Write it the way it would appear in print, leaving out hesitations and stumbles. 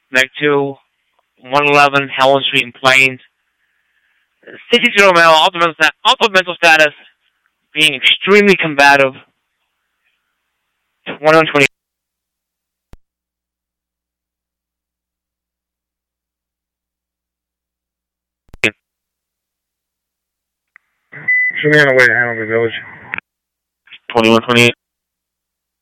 Meg 2, 111 Helen Street in Plains. 62 male, alpha mental status, being extremely combative. 120. Show me on the way to Hanover Village. 2128.